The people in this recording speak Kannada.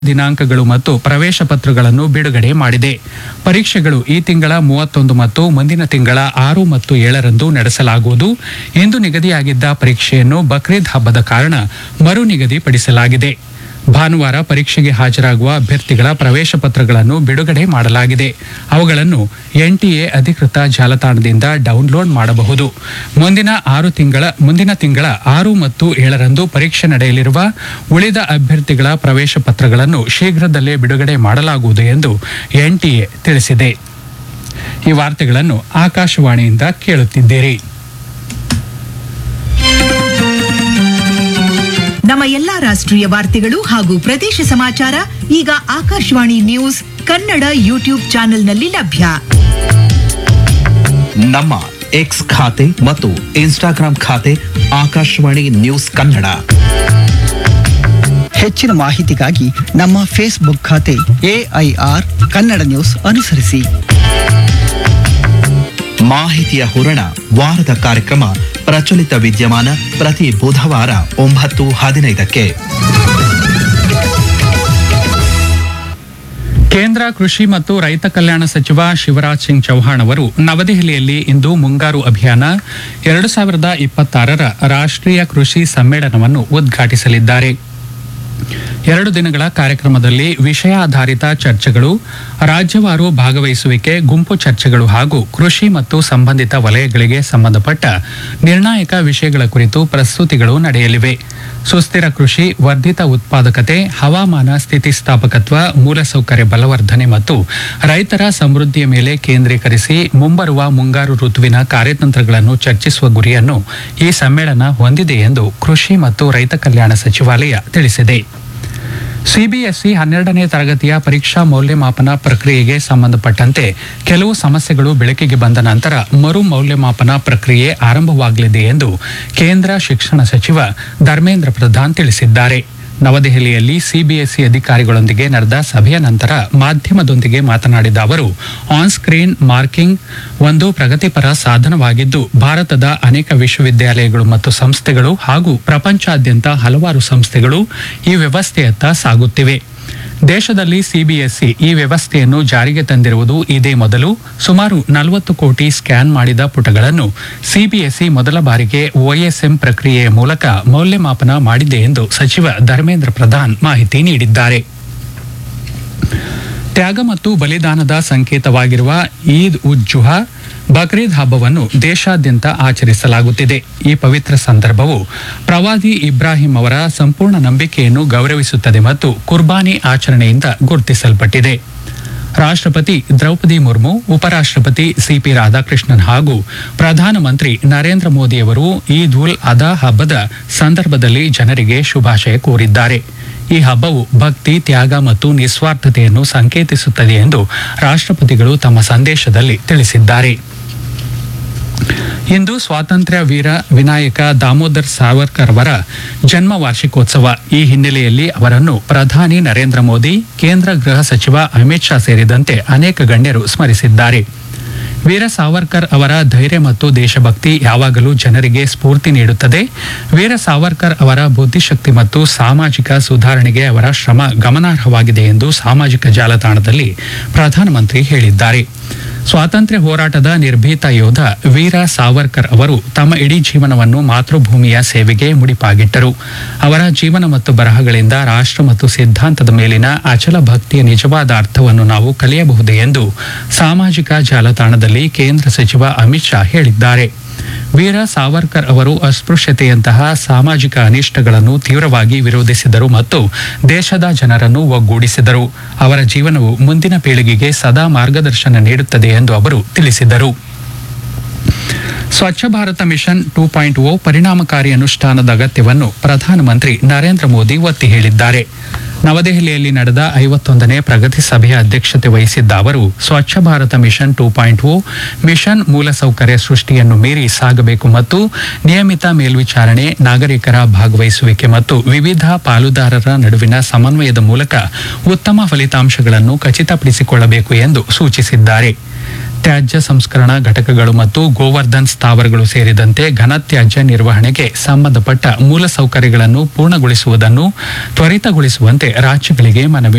ದಿನಾಂಕಗಳು ಮತ್ತು ಪ್ರವೇಶ ಪತ್ರಗಳನ್ನು ಬಿಡುಗಡೆ ಮಾಡಿದೆ. ಪರೀಕ್ಷೆಗಳು ಈ ತಿಂಗಳ 31 ಮತ್ತು ಮುಂದಿನ ತಿಂಗಳ 6 ಮತ್ತು 7ರಂದು ನಡೆಸಲಾಗುವುದು. ಇಂದು ನಿಗದಿಯಾಗಿದ್ದ ಪರೀಕ್ಷೆಯನ್ನು ಬಕ್ರೀದ್ ಹಬ್ಬದ ಕಾರಣ ಮರು ನಿಗದಿಪಡಿಸಲಾಗಿದೆ. ಭಾನುವಾರ ಪರೀಕ್ಷೆಗೆ ಹಾಜರಾಗುವ ಅಭ್ಯರ್ಥಿಗಳ ಪ್ರವೇಶ ಪತ್ರಗಳನ್ನು ಬಿಡುಗಡೆ ಮಾಡಲಾಗಿದೆ. ಅವುಗಳನ್ನು ಎನ್ಟಿಎ ಅಧಿಕೃತ ಜಾಲತಾಣದಿಂದ ಡೌನ್ಲೋಡ್ ಮಾಡಬಹುದು. ಮುಂದಿನ ತಿಂಗಳ 6 ಮತ್ತು 7ರಂದು ಪರೀಕ್ಷೆ ನಡೆಯಲಿರುವ ಉಳಿದ ಅಭ್ಯರ್ಥಿಗಳ ಪ್ರವೇಶ ಪತ್ರಗಳನ್ನು ಶೀಘ್ರದಲ್ಲೇ ಬಿಡುಗಡೆ ಮಾಡಲಾಗುವುದು ಎಂದು ಎನ್ಟಿಎ ತಿಳಿಸಿದೆ. ಈ ವಾರ್ತೆಗಳನ್ನು ಆಕಾಶವಾಣಿಯಿಂದ ಕೇಳುತ್ತಿದ್ದೀರಿ. ನಮ್ಮ ಎಲ್ಲಾ ರಾಷ್ಟ್ರೀಯ ವಾರ್ತೆಗಳು ಹಾಗೂ ಪ್ರದೇಶ ಸಮಾಚಾರ ಈಗ ಆಕಾಶವಾಣಿ ನ್ಯೂಸ್ ಕನ್ನಡ ಯೂಟ್ಯೂಬ್ ಚಾನೆಲ್ನಲ್ಲಿ ಲಭ್ಯ. ನಮ್ಮ ಎಕ್ಸ್ ಖಾತೆ ಮತ್ತು ಇನ್ಸ್ಟಾಗ್ರಾಂ ಖಾತೆ ಆಕಾಶವಾಣಿ ನ್ಯೂಸ್ ಕನ್ನಡ. ಹೆಚ್ಚಿನ ಮಾಹಿತಿಗಾಗಿ ನಮ್ಮ ಫೇಸ್ಬುಕ್ ಖಾತೆ AIR ಕನ್ನಡ ನ್ಯೂಸ್ ಅನುಸರಿಸಿ. ಮಾಹಿತಿಯ ಹೂರಣ ವಾರದ ಕಾರ್ಯಕ್ರಮ ಪ್ರಚಲಿತ ವಿದ್ಯಮಾನ ಪ್ರತಿ ಬುಧವಾರ 9:15ಕ್ಕೆ. ಕೇಂದ್ರ ಕೃಷಿ ಮತ್ತು ರೈತ ಕಲ್ಯಾಣ ಸಚಿವ ಶಿವರಾಜ್ ಸಿಂಗ್ ಚೌಹಾಣ್ ಅವರು ನವದೆಹಲಿಯಲ್ಲಿ ಇಂದು ಮುಂಗಾರು ಅಭಿಯಾನ 2026ರ ರಾಷ್ಟ್ರೀಯ ಕೃಷಿ ಸಮ್ಮೇಳನವನ್ನು ಉದ್ಘಾಟಿಸಲಿದ್ದಾರೆ. 2 ದಿನಗಳ ಕಾರ್ಯಕ್ರಮದಲ್ಲಿ ವಿಷಯಾಧಾರಿತ ಚರ್ಚೆಗಳು, ರಾಜ್ಯವಾರು ಭಾಗವಹಿಸುವಿಕೆ, ಗುಂಪು ಚರ್ಚೆಗಳು ಹಾಗೂ ಕೃಷಿ ಮತ್ತು ಸಂಬಂಧಿತ ವಲಯಗಳಿಗೆ ಸಂಬಂಧಪಟ್ಟ ನಿರ್ಣಾಯಕ ವಿಷಯಗಳ ಕುರಿತು ಪ್ರಸ್ತುತಿಗಳು ನಡೆಯಲಿವೆ. ಸುಸ್ಥಿರ ಕೃಷಿ, ವರ್ಧಿತ ಉತ್ಪಾದಕತೆ, ಹವಾಮಾನ ಸ್ಥಿತಿಸ್ಥಾಪಕತ್ವ, ಮೂಲಸೌಕರ್ಯ ಬಲವರ್ಧನೆ ಮತ್ತು ರೈತರ ಸಮೃದ್ಧಿಯ ಮೇಲೆ ಕೇಂದ್ರೀಕರಿಸಿ ಮುಂಬರುವ ಮುಂಗಾರು ಋತುವಿನ ಕಾರ್ಯತಂತ್ರಗಳನ್ನು ಚರ್ಚಿಸುವ ಗುರಿಯನ್ನು ಈ ಸಮ್ಮೇಳನ ಹೊಂದಿದೆ ಎಂದು ಕೃಷಿ ಮತ್ತು ರೈತ ಕಲ್ಯಾಣ ಸಚಿವಾಲಯ ತಿಳಿಸಿದೆ. ಸಿಬಿಎಸ್ಇ 12ನೇ ತರಗತಿಯ ಪರೀಕ್ಷಾ ಮೌಲ್ಯಮಾಪನ ಪ್ರಕ್ರಿಯೆಗೆ ಸಂಬಂಧಪಟ್ಟಂತೆ ಕೆಲವು ಸಮಸ್ಯೆಗಳು ಬೆಳಕಿಗೆ ಬಂದ ನಂತರ ಮರು ಮೌಲ್ಯಮಾಪನ ಪ್ರಕ್ರಿಯೆ ಆರಂಭವಾಗಲಿದೆ ಎಂದು ಕೇಂದ್ರ ಶಿಕ್ಷಣ ಸಚಿವ ಧರ್ಮೇಂದ್ರ ಪ್ರಧಾನ್ ತಿಳಿಸಿದ್ದಾರೆ. ನವದೆಹಲಿಯಲ್ಲಿ ಸಿಬಿಎಸ್ಇ ಅಧಿಕಾರಿಗಳೊಂದಿಗೆ ನಡೆದ ಸಭೆಯ ನಂತರ ಮಾಧ್ಯಮದೊಂದಿಗೆ ಮಾತನಾಡಿದ ಅವರು, ಆನ್ ಸ್ಕ್ರೀನ್ ಮಾರ್ಕಿಂಗ್ ಒಂದು ಪ್ರಗತಿಪರ ಸಾಧನವಾಗಿದ್ದು ಭಾರತದ ಅನೇಕ ವಿಶ್ವವಿದ್ಯಾಲಯಗಳು ಮತ್ತು ಸಂಸ್ಥೆಗಳು ಹಾಗೂ ಪ್ರಪಂಚಾದ್ಯಂತ ಹಲವಾರು ಸಂಸ್ಥೆಗಳು ಈ ವ್ಯವಸ್ಥೆಯತ್ತ ಸಾಗುತ್ತಿವೆ. ದೇಶದಲ್ಲಿ ಸಿಬಿಎಸ್ಇ ಈ ವ್ಯವಸ್ಥೆಯನ್ನು ಜಾರಿಗೆ ತಂದಿರುವುದು ಇದೇ ಮೊದಲು. ಸುಮಾರು 40 ಕೋಟಿ ಸ್ಕ್ಯಾನ್ ಮಾಡಿದ ಪುಟಗಳನ್ನು ಸಿಬಿಎಸ್ಇ ಮೊದಲ ಬಾರಿಗೆ OSM ಪ್ರಕ್ರಿಯೆಯ ಮೂಲಕ ಮೌಲ್ಯಮಾಪನ ಮಾಡಿದೆ ಎಂದು ಸಚಿವ ಧರ್ಮೇಂದ್ರ ಪ್ರಧಾನ್ ಮಾಹಿತಿ ನೀಡಿದ್ದಾರೆ. ತ್ಯಾಗ ಮತ್ತು ಬಲಿದಾನದ ಸಂಕೇತವಾಗಿರುವ ಈದ್ ಉಜ್ ಜುಹಾ ಬಕ್ರೀದ್ ಹಬ್ಬವನ್ನು ದೇಶಾದ್ಯಂತ ಆಚರಿಸಲಾಗುತ್ತಿದೆ. ಈ ಪವಿತ್ರ ಸಂದರ್ಭವು ಪ್ರವಾದಿ ಇಬ್ರಾಹಿಂ ಅವರ ಸಂಪೂರ್ಣ ನಂಬಿಕೆಯನ್ನು ಗೌರವಿಸುತ್ತದೆ ಮತ್ತು ಕುರ್ಬಾನಿ ಆಚರಣೆಯಿಂದ ಗುರುತಿಸಲ್ಪಟ್ಟಿದೆ. ರಾಷ್ಟ್ರಪತಿ ದ್ರೌಪದಿ ಮುರ್ಮು, ಉಪರಾಷ್ಟ್ರಪತಿ ಸಿಪಿ ರಾಧಾಕೃಷ್ಣನ್ ಹಾಗೂ ಪ್ರಧಾನಮಂತ್ರಿ ನರೇಂದ್ರ ಮೋದಿ ಅವರು ಈದ್ ಉಲ್ ಅದಾ ಹಬ್ಬದ ಸಂದರ್ಭದಲ್ಲಿ ಜನರಿಗೆ ಶುಭಾಶಯ ಕೋರಿದ್ದಾರೆ. ಈ ಹಬ್ಬವು ಭಕ್ತಿ, ತ್ಯಾಗ ಮತ್ತು ನಿಸ್ವಾರ್ಥತೆಯನ್ನು ಸಂಕೇತಿಸುತ್ತದೆ ಎಂದು ರಾಷ್ಟ್ರಪತಿಗಳು ತಮ್ಮ ಸಂದೇಶದಲ್ಲಿ ತಿಳಿಸಿದ್ದಾರೆ. ಇಂದು ಸ್ವಾತಂತ್ರ್ಯ ವೀರ ವಿನಾಯಕ ದಾಮೋದರ್ ಸಾವರ್ಕರ್ ಅವರ ಜನ್ಮ ವಾರ್ಷಿಕೋತ್ಸವ. ಈ ಹಿನ್ನೆಲೆಯಲ್ಲಿ ಅವರನ್ನು ಪ್ರಧಾನಿ ನರೇಂದ್ರ ಮೋದಿ, ಕೇಂದ್ರ ಗೃಹ ಸಚಿವ ಅಮಿತ್ ಶಾ ಸೇರಿದಂತೆ ಅನೇಕ ಗಣ್ಯರು ಸ್ಮರಿಸಿದ್ದಾರೆ. ವೀರ ಸಾವರ್ಕರ್ ಅವರ ಧೈರ್ಯ ಮತ್ತು ದೇಶಭಕ್ತಿ ಯಾವಾಗಲೂ ಜನರಿಗೆ ಸ್ಫೂರ್ತಿ ನೀಡುತ್ತದೆ. ವೀರ ಸಾವರ್ಕರ್ ಅವರ ಬುದ್ಧಿಶಕ್ತಿ ಮತ್ತು ಸಾಮಾಜಿಕ ಸುಧಾರಣೆಗೆ ಅವರ ಶ್ರಮ ಗಮನಾರ್ಹವಾಗಿದೆ ಎಂದು ಸಾಮಾಜಿಕ ಜಾಲತಾಣದಲ್ಲಿ ಪ್ರಧಾನಮಂತ್ರಿ ಹೇಳಿದ್ದಾರೆ. ಸ್ವಾತಂತ್ರ್ಯ ಹೋರಾಟದ ನಿರ್ಭೀತ ಯೋಧ ವೀರ ಸಾವರ್ಕರ್ ಅವರು ತಮ್ಮ ಇಡೀ ಜೀವನವನ್ನು ಮಾತೃಭೂಮಿಯ ಸೇವೆಗೆ ಮುಡಿಪಾಗಿಟ್ಟರು. ಅವರ ಜೀವನ ಮತ್ತು ಬರಹಗಳಿಂದ ರಾಷ್ಟ್ರ ಮತ್ತು ಸಿದ್ಧಾಂತದ ಮೇಲಿನ ಅಚಲ ಭಕ್ತಿಯ ನಿಜವಾದ ಅರ್ಥವನ್ನು ನಾವು ಕಲಿಯಬಹುದು ಎಂದು ಸಾಮಾಜಿಕ ಜಾಲತಾಣದಲ್ಲಿ ಕೇಂದ್ರ ಸಚಿವ ಅಮಿತ್ ಶಾ ಹೇಳಿದ್ದಾರೆ. ವೀರ ಸಾವರ್ಕರ್ ಅವರು ಅಸ್ಪೃಶ್ಯತೆಯಂತಹ ಸಾಮಾಜಿಕ ಅನಿಷ್ಟಗಳನ್ನು ತೀವ್ರವಾಗಿ ವಿರೋಧಿಸಿದರು ಮತ್ತು ದೇಶದ ಜನರನ್ನು ಒಗ್ಗೂಡಿಸಿದರು. ಅವರ ಜೀವನವು ಮುಂದಿನ ಪೀಳಿಗೆಗೆ ಸದಾ ಮಾರ್ಗದರ್ಶನ ನೀಡುತ್ತದೆ ಎಂದು ಅವರು ತಿಳಿಸಿದರು. ಸ್ವಚ್ಛ ಭಾರತ ಮಿಷನ್ 2.0 ಪರಿಣಾಮಕಾರಿ ಅನುಷ್ಠಾನದ ಅಗತ್ಯವನ್ನು ಪ್ರಧಾನಮಂತ್ರಿ ನರೇಂದ್ರ ಮೋದಿ ಒತ್ತಿ ಹೇಳಿದ್ದಾರೆ. ನವದೆಹಲಿಯಲ್ಲಿ ನಡೆದ 51ನೇ ಪ್ರಗತಿ ಸಭೆಯ ಅಧ್ಯಕ್ಷತೆ ವಹಿಸಿದ್ದ ಅವರು, ಸ್ವಚ್ಛ ಭಾರತ ಮಿಷನ್ 2.0 ಮಿಷನ್ ಮೂಲಸೌಕರ್ಯ ಸೃಷ್ಟಿಯನ್ನು ಮೀರಿ ಸಾಗಬೇಕು ಮತ್ತು ನಿಯಮಿತ ಮೇಲ್ವಿಚಾರಣೆ, ನಾಗರಿಕರ ಭಾಗವಹಿಸುವಿಕೆ ಮತ್ತು ವಿವಿಧ ಪಾಲುದಾರರ ನಡುವಿನ ಸಮನ್ವಯದ ಮೂಲಕ ಉತ್ತಮ ಫಲಿತಾಂಶಗಳನ್ನು ಖಚಿತಪಡಿಸಿಕೊಳ್ಳಬೇಕು ಎಂದು ಸೂಚಿಸಿದ್ದಾರೆ. ತ್ಯಾಜ್ಯ ಸಂಸ್ಕರಣಾ ಘಟಕಗಳು ಮತ್ತು ಗೋವರ್ಧನ್ ಸ್ಥಾವರಗಳು ಸೇರಿದಂತೆ ಘನತ್ಯಾಜ್ಯ ನಿರ್ವಹಣೆಗೆ ಸಂಬಂಧಪಟ್ಟ ಮೂಲಸೌಕರ್ಯಗಳನ್ನು ಪೂರ್ಣಗೊಳಿಸುವುದನ್ನು ತ್ವರಿತಗೊಳಿಸುವಂತೆ ರಾಜ್ಯಗಳಿಗೆ ಮನವಿ